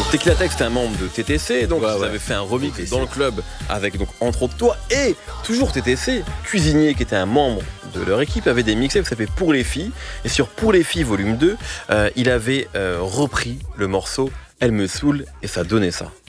Tequila Tech, c'était un membre de TTC, donc ils avaient fait un remix TTC. dans le club avec donc entre autres toi et toujours TTC, Cuisinier qui était un membre de leur équipe, avait des mixtapes qui s'appelaient Pour les filles, et sur Pour les filles volume 2, il avait repris le morceau Elle me saoule et ça donnait ça.